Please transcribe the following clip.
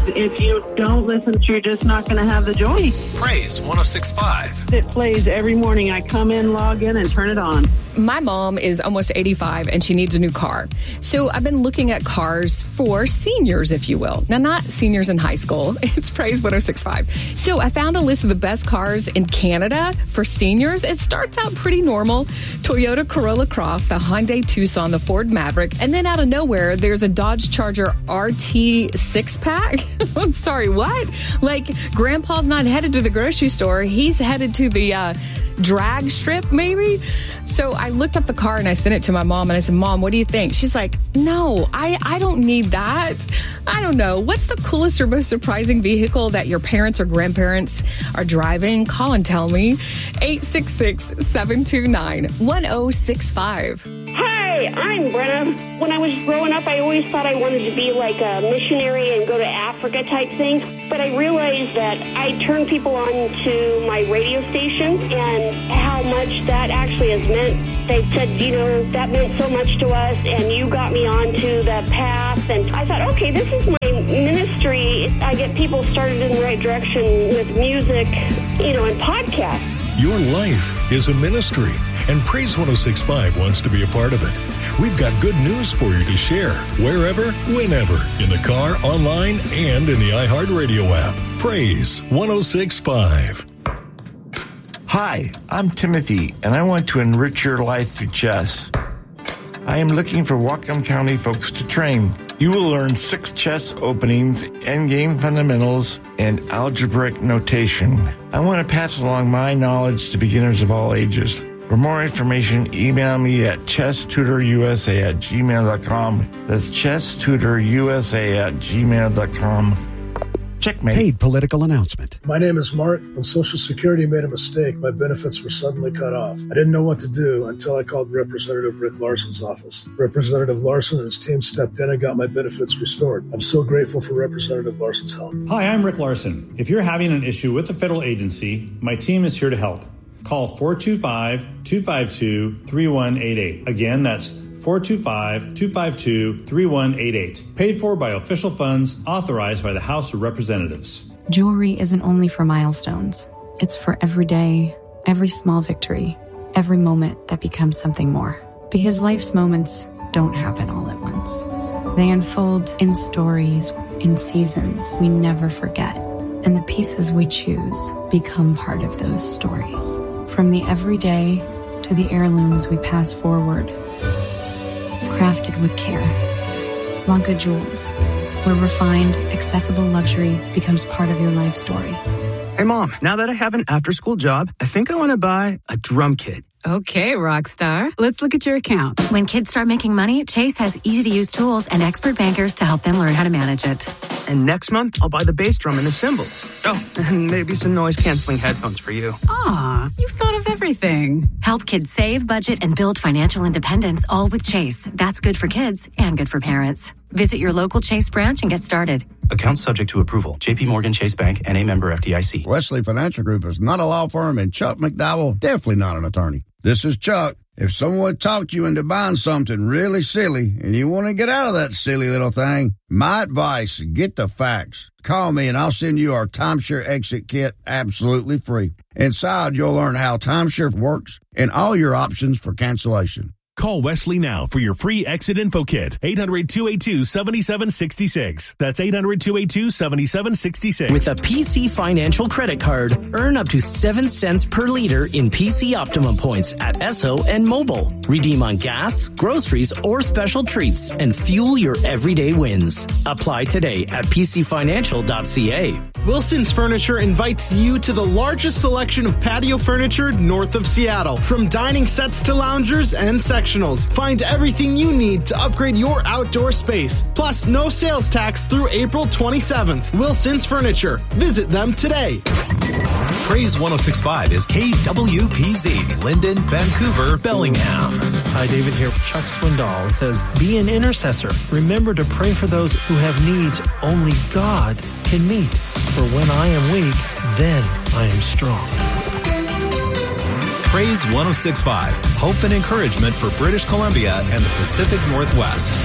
If you don't listen, you're just not going to have the joy. Praise 106.5. It plays every morning. I come in, log in, and turn it on. My mom is almost 85 and she needs a new car. So I've been looking at cars for seniors, if you will. Now, not seniors in high school. It's Praise 106.5. So I found a list of the best cars in Canada for seniors. It starts out pretty normal. Toyota Corolla Cross, the Hyundai Tucson, the Ford Maverick. And then out of nowhere, there's a Dodge Charger RT 6-pack. I'm sorry, what? Like, Grandpa's not headed to the grocery store. He's headed to the drag strip, maybe? So I looked up the car and I sent it to my mom and I said, Mom, what do you think? She's like, no, I don't need that. I don't know. What's the coolest or most surprising vehicle that your parents or grandparents are driving? Call and tell me. 866-729-1065. Hi, I'm Brenna. When I was growing up, I always thought I wanted to be like a missionary and go to Africa type thing. But I realized that I turned people on to my radio station and how much that actually has meant. They said, that meant so much to us, and you got me onto the path. And I thought, okay, this is my ministry. I get people started in the right direction with music, and podcasts. Your life is a ministry, and Praise 106.5 wants to be a part of it. We've got good news for you to share wherever, whenever, in the car, online, and in the iHeartRadio app. Praise 106.5. Hi, I'm Timothy, and I want to enrich your life through chess. I am looking for Whatcom County folks to train. You will learn 6 chess openings, endgame fundamentals, and algebraic notation. I want to pass along my knowledge to beginners of all ages. For more information, email me at chesstutorusa@gmail.com. That's chesstutorusa@gmail.com. Checkmate. Paid political announcement. My name is Mark. When Social Security made a mistake, my benefits were suddenly cut off. I didn't know what to do until I called Representative Rick Larson's office. Representative Larson and his team stepped in and got my benefits restored. I'm so grateful for Representative Larson's help. Hi, I'm Rick Larson. If you're having an issue with a federal agency, my team is here to help. Call 425-252-3188. Again, that's 425-252-3188. Paid for by official funds authorized by the House of Representatives. Jewelry isn't only for milestones. It's for every day, every small victory, every moment that becomes something more. Because life's moments don't happen all at once. They unfold in stories, in seasons we never forget. And the pieces we choose become part of those stories. From the everyday to the heirlooms we pass forward. Crafted with care. Lanka Jewels, where refined, accessible luxury becomes part of your life story. Hey, Mom, now that I have an after-school job, I think I want to buy a drum kit. Okay, Rockstar. Let's look at your account. When kids start making money, Chase has easy-to-use tools and expert bankers to help them learn how to manage it. And next month, I'll buy the bass drum and the cymbals. Oh, and maybe some noise-canceling headphones for you. Aw, you've thought of everything. Help kids save, budget, and build financial independence, all with Chase. That's good for kids and good for parents. Visit your local Chase branch and get started. Account subject to approval. J.P. Morgan Chase Bank, N.A. member FDIC. Wesley Financial Group is not a law firm, and Chuck McDowell definitely not an attorney. This is Chuck. If someone talked you into buying something really silly and you want to get out of that silly little thing, my advice, get the facts. Call me and I'll send you our timeshare exit kit absolutely free. Inside, you'll learn how timeshare works and all your options for cancellation. Call Wesley now for your free exit info kit. 800-282-7766. That's 800-282-7766. With a PC Financial credit card, earn up to 7 cents per liter in PC Optimum points at Esso and Mobile. Redeem on gas, groceries, or special treats and fuel your everyday wins. Apply today at pcfinancial.ca. Wilson's Furniture invites you to the largest selection of patio furniture north of Seattle. From dining sets to loungers and sectionals. Find everything you need to upgrade your outdoor space. Plus, no sales tax through April 27th. Wilson's Furniture. Visit them today. Praise 106.5 is KWPZ, Linden, Vancouver, Bellingham. Hi, David here. Chuck Swindoll says, be an intercessor. Remember to pray for those who have needs only God can meet. For when I am weak, then I am strong. Praise 106.5, hope and encouragement for British Columbia and the Pacific Northwest.